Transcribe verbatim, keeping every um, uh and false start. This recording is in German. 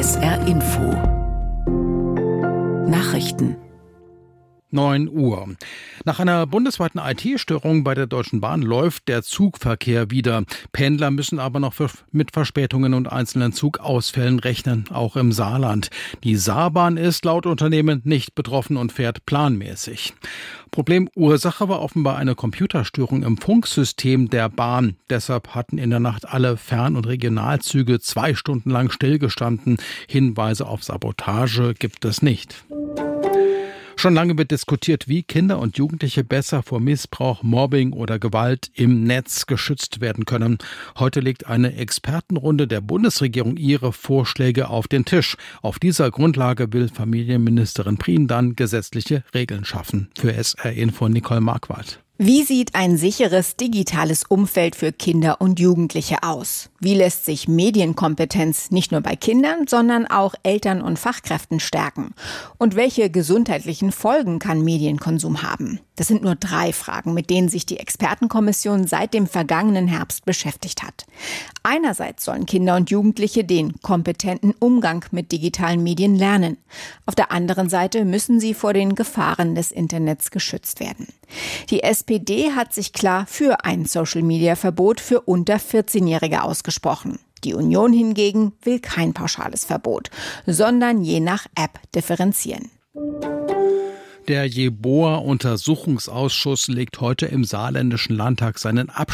S R Info Nachrichten neun Uhr. Nach einer bundesweiten I T-Störung bei der Deutschen Bahn läuft der Zugverkehr wieder. Pendler müssen aber noch mit Verspätungen und einzelnen Zugausfällen rechnen, auch im Saarland. Die Saarbahn ist laut Unternehmen nicht betroffen und fährt planmäßig. Problemursache war offenbar eine Computerstörung im Funksystem der Bahn. Deshalb hatten in der Nacht alle Fern- und Regionalzüge zwei Stunden lang stillgestanden. Hinweise auf Sabotage gibt es nicht. Schon lange wird diskutiert, wie Kinder und Jugendliche besser vor Missbrauch, Mobbing oder Gewalt im Netz geschützt werden können. Heute legt eine Expertenrunde der Bundesregierung ihre Vorschläge auf den Tisch. Auf dieser Grundlage will Familienministerin Prien dann gesetzliche Regeln schaffen. Für S R Info Nicole Marquardt. Wie sieht ein sicheres digitales Umfeld für Kinder und Jugendliche aus? Wie lässt sich Medienkompetenz nicht nur bei Kindern, sondern auch Eltern und Fachkräften stärken? Und welche gesundheitlichen Folgen kann Medienkonsum haben? Das sind nur drei Fragen, mit denen sich die Expertenkommission seit dem vergangenen Herbst beschäftigt hat. Einerseits sollen Kinder und Jugendliche den kompetenten Umgang mit digitalen Medien lernen. Auf der anderen Seite müssen sie vor den Gefahren des Internets geschützt werden. Die S P D hat sich klar für ein Social-Media-Verbot für unter vierzehnjährige ausgesprochen. Die Union hingegen will kein pauschales Verbot, sondern je nach App differenzieren. Der Jeboa-Untersuchungsausschuss legt heute im saarländischen Landtag seinen Abschluss